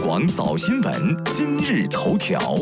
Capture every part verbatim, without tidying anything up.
广早新闻今日头条。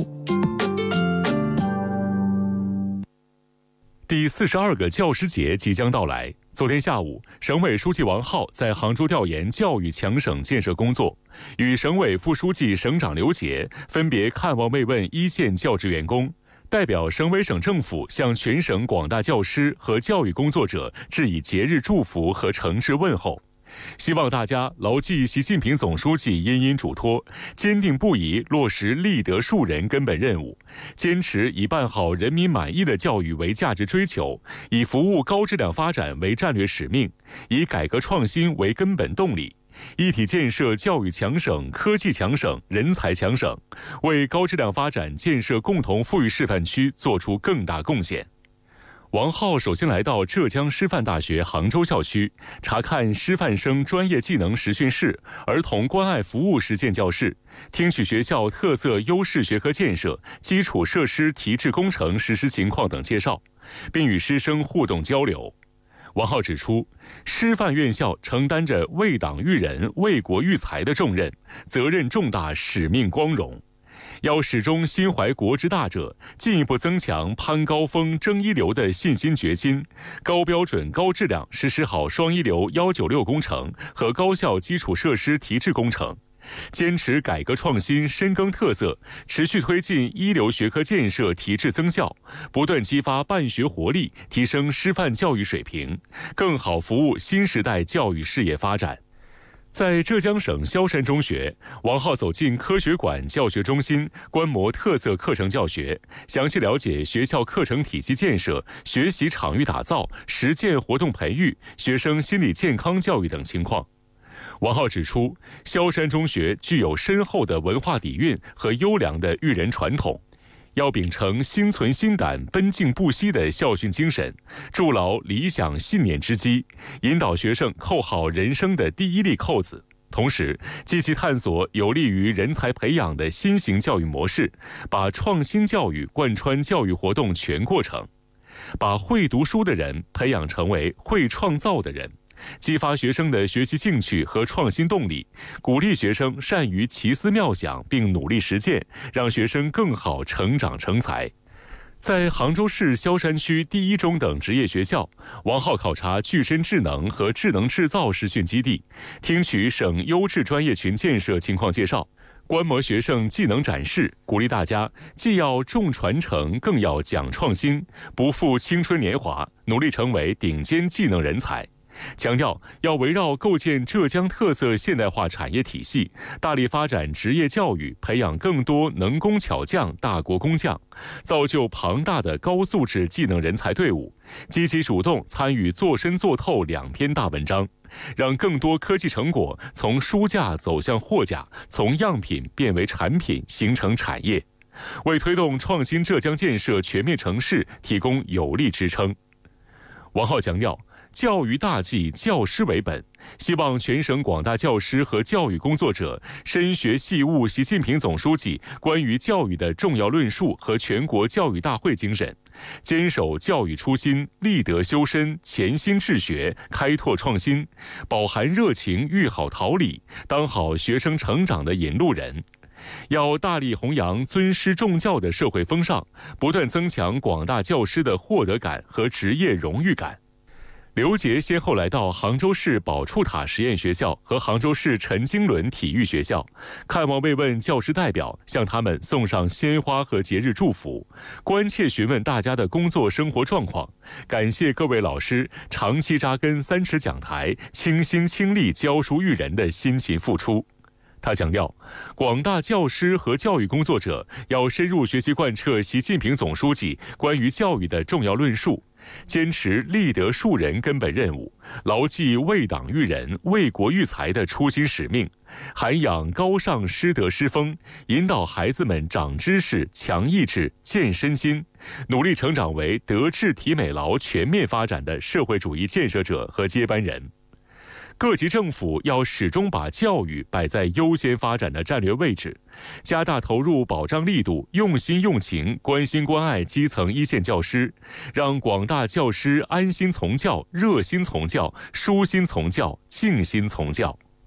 第四十二个教师节即将到来。昨天下午，省委书记王浩在杭州调研教育强省建设工作，与省委副书记、省长刘杰分别看望慰问一线教职员工，代表省委省政府向全省广大教师和教育工作者致以节日祝福和诚挚问候。希望大家牢记习近平总书记殷殷嘱托，坚定不移落实立德树人根本任务，坚持以办好人民满意的教育为价值追求，以服务高质量发展为战略使命，以改革创新为根本动力，一体建设教育强省、科技强省、人才强省，为高质量发展建设共同富裕示范区做出更大贡献。王浩首先来到浙江师范大学杭州校区，查看师范生专业技能实训室、儿童关爱服务实践教室，听取学校特色优势学科建设、基础设施提质工程实施情况等介绍，并与师生互动交流。王浩指出，师范院校承担着为党育人、为国育才的重任，责任重大，使命光荣。要始终心怀国之大者，进一步增强攀高峰、争一流的信心决心，高标准、高质量实施好双一流一九六工程和高校基础设施提质工程，坚持改革创新、深耕特色，持续推进一流学科建设提质增效，不断激发办学活力，提升师范教育水平，更好服务新时代教育事业发展。在浙江省萧山中学，王浩走进科学馆教学中心，观摩特色课程教学，详细了解学校课程体系建设、学习场域打造、实践活动培育、学生心理健康教育等情况。王浩指出，萧山中学具有深厚的文化底蕴和优良的育人传统，要秉承心存心胆、奔劲不息的校训精神，筑牢理想信念之基，引导学生扣好人生的第一粒扣子。同时，积极探索有利于人才培养的新型教育模式，把创新教育贯穿教育活动全过程，把会读书的人培养成为会创造的人，激发学生的学习兴趣和创新动力，鼓励学生善于奇思妙想并努力实践，让学生更好成长成才。在杭州市萧山区第一中等职业学校，王浩考察具身智能和智能制造实训基地，听取省优质专业群建设情况介绍，观摩学生技能展示，鼓励大家既要重传承，更要讲创新，不负青春年华，努力成为顶尖技能人才。强调要围绕构建浙江特色现代化产业体系，大力发展职业教育，培养更多能工巧匠、大国工匠，造就庞大的高素质技能人才队伍，积极主动参与做深做透两篇大文章，让更多科技成果从书架走向货架，从样品变为产品，形成产业，为推动创新浙江建设全面城市提供有力支撑。王浩强调，教育大计，教师为本，希望全省广大教师和教育工作者深学细悟习近平总书记关于教育的重要论述和全国教育大会精神，坚守教育初心，立德修身，潜心治学，开拓创新，饱含热情，育好桃李，当好学生成长的引路人。要大力弘扬尊师重教的社会风尚，不断增强广大教师的获得感和职业荣誉感。刘杰先后来到杭州市宝柱塔实验学校和杭州市陈经纶体育学校，看望慰问教师代表，向他们送上鲜花和节日祝福，关切询问大家的工作生活状况，感谢各位老师长期扎根三尺讲台，倾心倾力教书育人的辛勤付出。他强调，广大教师和教育工作者要深入学习贯彻习近平总书记关于教育的重要论述，坚持立德树人根本任务，牢记为党育人、为国育才的初心使命，涵养高尚师德师风，引导孩子们长知识、强意志、健身心，努力成长为德智体美劳全面发展的社会主义建设者和接班人。各级政府要始终把教育摆在优先发展的战略位置，加大投入保障力度，用心用情关心关爱基层一线教师，让广大教师安心从教、热心从教、舒心从教、静心从教。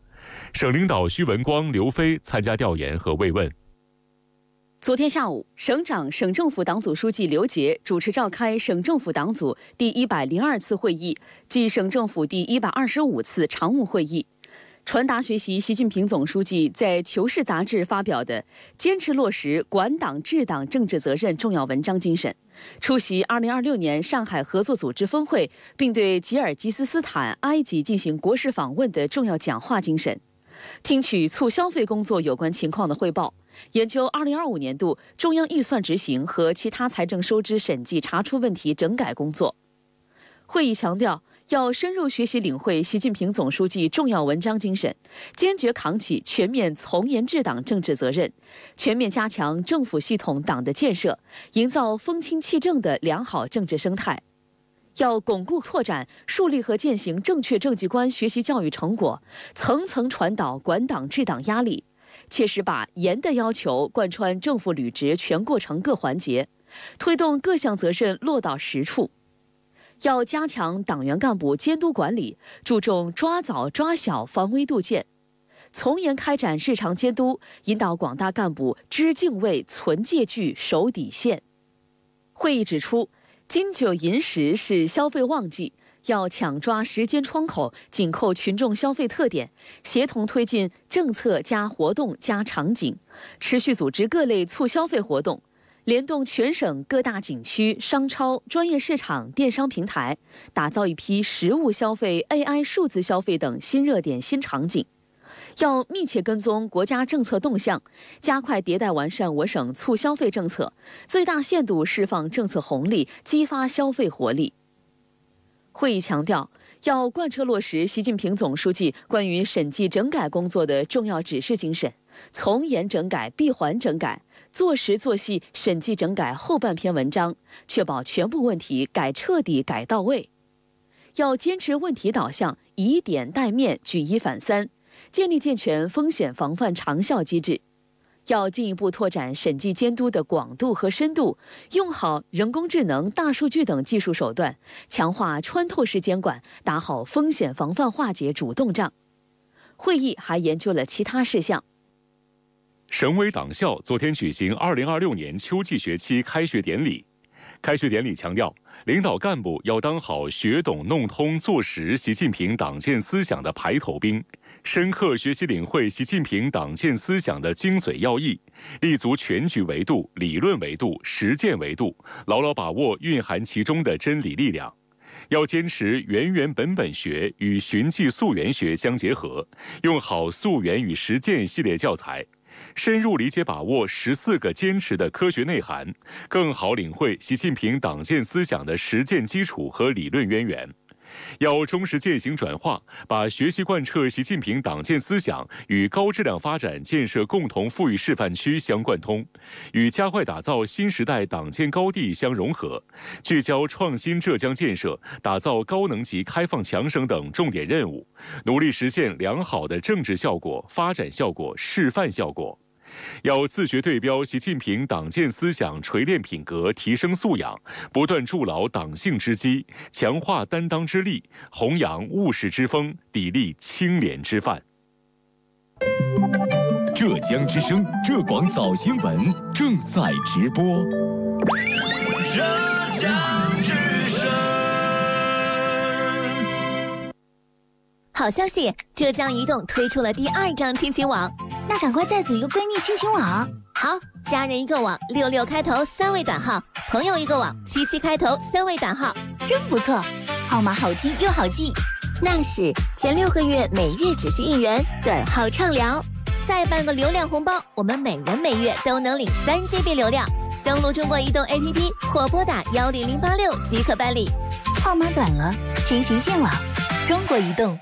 省领导徐文光、刘飞参加调研和慰问。 昨天下午，省长、省政府党组书记刘杰主持召开省政府党组第一百零二次会议暨省政府第一百二十五次常务会议，传达学习习近平总书记在《求是》杂志发表的坚持落实管党治党政治责任重要文章精神，出席二零二六年上海合作组织峰会并对吉尔吉斯斯坦、埃及进行国事访问的重要讲话精神，听取促消费工作有关情况的汇报，研究二零二五年度中央预算执行和其他财政收支审计查出问题整改工作。会议强调，要深入学习领会习近平总书记重要文章精神，坚决扛起全面从严治党政治责任，全面加强政府系统党的建设，营造风清气正的良好政治生态。要巩固拓展、树立和践行正确政绩观学习教育成果，层层传导管党治党压力，切实把严的要求贯穿政府履职全过程各环节，推动各项责任落到实处。要加强党员干部监督管理，注重抓早抓小防微杜渐，从严开展日常监督，引导广大干部知敬畏、存戒惧、守底线。会议指出，金九银十是消费旺季，要抢抓时间窗口，紧扣群众消费特点，协同推进政策加活动加场景，持续组织各类促消费活动，联动全省各大景区、商超、专业市场、电商平台，打造一批实物消费、A I 数字消费等新热点新场景。要密切跟踪国家政策动向，加快迭代完善我省促消费政策，最大限度释放政策红利，激发消费活力。会议强调，要贯彻落实习近平总书记关于审计整改工作的重要指示精神，从严整改、闭环整改，做实做细审计整改后半篇文章，确保全部问题改彻底、改到位。要坚持问题导向，以点带面，举一反三，建立健全风险防范长效机制。要进一步拓展审计监督的广度和深度，用好人工智能、大数据等技术手段，强化穿透式监管，打好风险防范化解主动仗。会议还研究了其他事项。 省委党校昨天举行二零二六年秋季学期开学典礼。开学典礼强调，领导干部要当好学懂弄通做实习近平党建思想的排头兵，深刻学习领会习近平党建思想的精髓要义，立足全局维度、理论维度、实践维度，牢牢把握蕴含其中的真理力量。要坚持原原本本学与循迹溯源学相结合，用好溯源与实践系列教材，深入理解把握十四个坚持的科学内涵，更好领会习近平党建思想的实践基础和理论渊源。要忠实践行转化，把学习贯彻习近平党建思想与高质量发展建设共同富裕示范区相贯通，与加快打造新时代党建高地相融合，聚焦创新浙江建设、打造高能级开放强省等重点任务，努力实现良好的政治效果、发展效果、示范效果。要自觉对标习近平党建思想，锤炼品格，提升素养，不断筑牢党性之基，强化担当之力，弘扬务实之风，砥砺清廉之范。 浙江之声浙广早新闻正在直播。 浙江之声。 好消息，浙江移动推出了第二张亲情网。 那赶快再组一个闺蜜亲情网。 好，家人一个网，六六开头三位短号；朋友一个网，七七开头三位短号。 真不错，号码好听又好记。 那是前六个月每月只需一元，短号畅聊，再办个流量红包，我们每人每月都能领三 G B 流量。登录中国移动 A P P 或拨打幺零零八六即可办理。 号码短了，亲情见网，中国移动。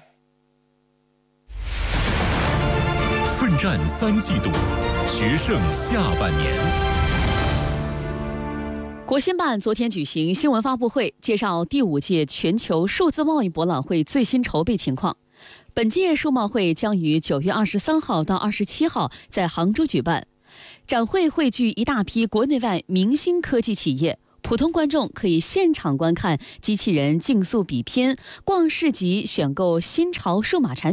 奋战三季度，学胜下半年。 国新办昨天举行新闻发布会，介绍第五届全球数字贸易博览会最新筹备情况。本届数贸会将于九月二十三号到二十七号在杭州举办，展会汇聚一大批国内外明星科技企业。普通观众可以现场观看机器人竞速比拼、逛市集选购新潮数码产品。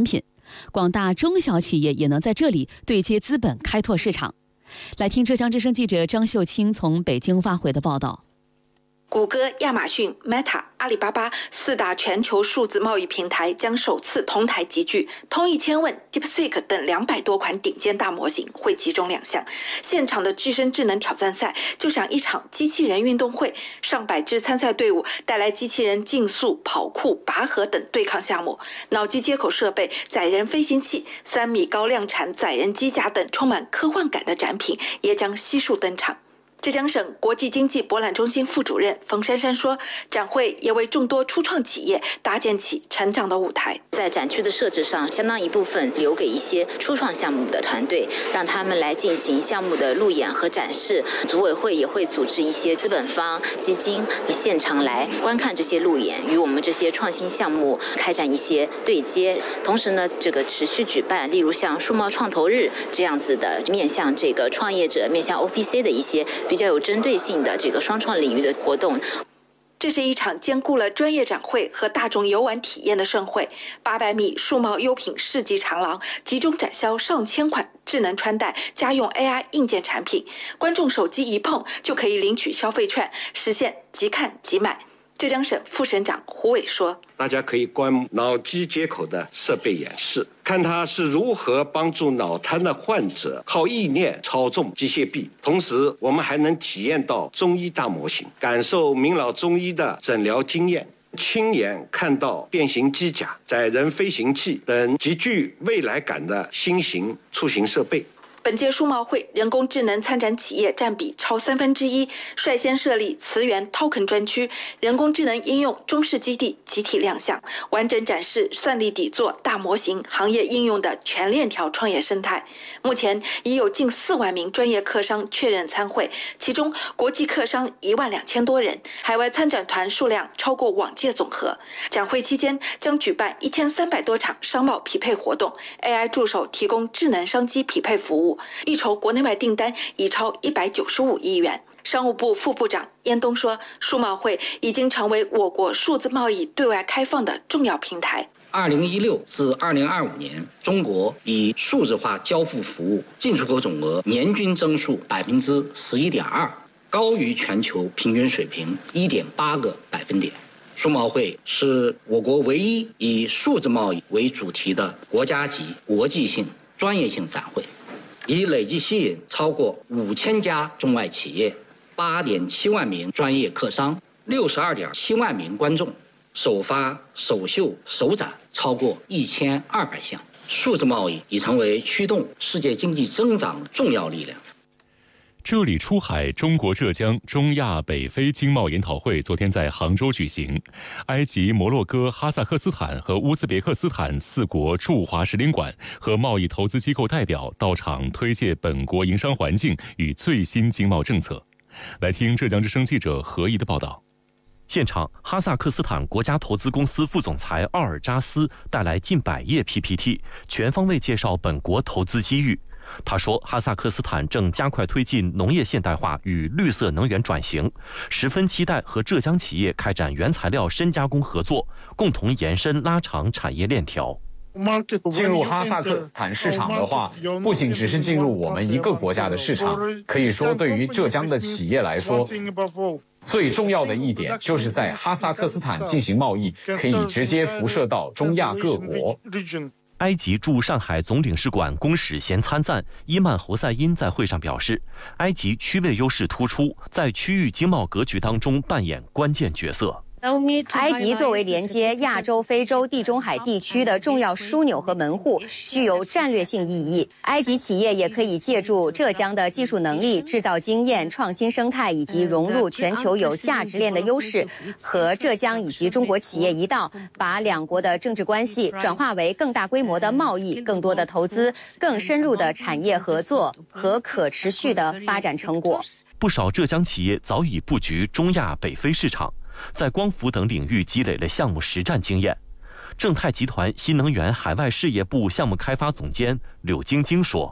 广大中小企业也能在这里对接资本，开拓市场。来听浙江之声记者张秀清从北京发回的报道。 谷歌、亚马逊、Meta、阿里巴巴四大全球数字贸易平台将首次同台集聚，通义千问、DeepSeek 等两百多款顶尖大模型会集中亮相。现场的具身智能挑战赛就像一场机器人运动会，上百支参赛队伍带来机器人竞速、跑酷、拔河等对抗项目，脑机接口设备、载人飞行器、三米高量产载人机甲等充满科幻感的展品也将悉数登场。浙江省国际经济博览中心副主任冯珊珊说，展会也为众多初创企业搭建起成长的舞台。 在展区的设置上，相当一部分留给一些初创项目的团队，让他们来进行项目的路演和展示。组委会也会组织一些资本方、基金现场来观看这些路演，与我们这些创新项目开展一些对接。同时呢，这个持续举办，例如像数贸创投日这样子的面向这个创业者、面向 O P C 的一些比较有针对性的这个双创领域的活动。 这是一场兼顾了专业展会和大众游玩体验的盛会。八百米数贸优品市集长廊集中展销上千款智能穿戴、家用 A I 硬件产品，观众手机一碰就可以领取消费券，实现即看即买。浙江省副省长胡伟说， 大家可以观摩脑机接口的设备演示，看它是如何帮助脑瘫的患者靠意念操纵机械臂。同时我们还能体验到中医大模型，感受名老中医的诊疗经验，亲眼看到变形机甲、载人飞行器等极具未来感的新型出行设备。 本届数贸会人工智能参展企业占比超三分之一，率先设立磁源 Token 专区，人工智能应用中式基地集体亮相，完整展示算力底座、大模型、行业应用的全链条创业生态。目前已有近四万名专业客商确认参会，其中国际客商一万两千多人，海外参展团数量超过往届总和。展会期间将举办一千三百多场商贸匹配活动 ，A I 助手提供智能商机匹配服务。预筹国内外订单已超一百九十五亿元。商务部副部长燕东说，数贸会已经成为我国数字贸易对外开放的重要平台。 二零一六至二零二五年，中国以数字化交付服务进出口总额年均增速百分之十一点二，高于全球平均水平一点八个百分点。数贸会是我国唯一以数字贸易为主题的国家级、国际性、专业性展会。已累计吸引超过五千家中外企业、八点七万名专业客商、六十二点七万名观众，首发、首秀、首展超过一千二百项。数字贸易已成为驱动世界经济增长的重要力量。 这里出海中国浙江中亚北非经贸研讨会昨天在杭州举行，埃及、摩洛哥、哈萨克斯坦和乌兹别克斯坦四国驻华使领馆和贸易投资机构代表到场推介本国营商环境与最新经贸政策。来听浙江之声记者何怡的报道。 现场，哈萨克斯坦国家投资公司副总裁奥尔扎斯带来近百页 P P T， 全方位介绍本国投资机遇。他说，哈萨克斯坦正加快推进农业现代化与绿色能源转型，十分期待和浙江企业开展原材料深加工合作，共同延伸拉长产业链条。 进入哈萨克斯坦市场的话，不仅只是进入我们一个国家的市场，可以说对于浙江的企业来说，最重要的一点就是在哈萨克斯坦进行贸易，可以直接辐射到中亚各国。 埃及驻上海总领事馆公使衔参赞伊曼侯赛因在会上表示，埃及区位优势突出，在区域经贸格局当中扮演关键角色。 埃及作为连接亚洲、非洲、地中海地区的重要枢纽和门户，具有战略性意义。埃及企业也可以借助浙江的技术能力、制造经验、创新生态以及融入全球有价值链的优势，和浙江以及中国企业一道，把两国的政治关系转化为更大规模的贸易、更多的投资、更深入的产业合作和可持续的发展成果。 不少浙江企业早已布局中亚北非市场，在光伏等领域积累了项目实战经验。正泰集团新能源海外事业部项目开发总监柳晶晶说，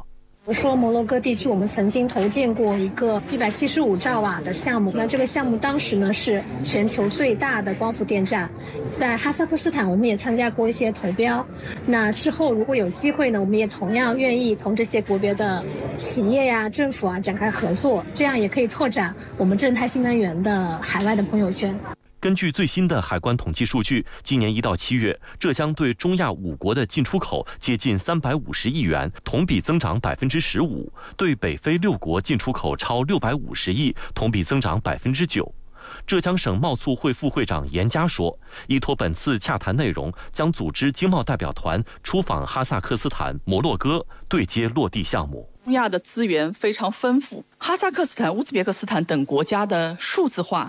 比如说摩洛哥地区，我们曾经投建过一个一百七十五兆瓦的项目，那这个项目当时呢是全球最大的光伏电站。在哈萨克斯坦，我们也参加过一些投标。那之后如果有机会呢，我们也同样愿意同这些国别的企业呀、政府啊展开合作，这样也可以拓展我们正泰新能源的海外的朋友圈。 根据最新的海关统计数据，今年一到七月，浙江对中亚五国的进出口接近三百五十亿元，同比增长百分之十五；对北非六国进出口超六百五十亿，同比增长百分之九。浙江省贸促会副会长严佳说，依托本次洽谈内容，将组织经贸代表团出访哈萨克斯坦、摩洛哥，对接落地项目。 中亚的资源非常丰富，哈萨克斯坦、乌兹别克斯坦等国家的数字化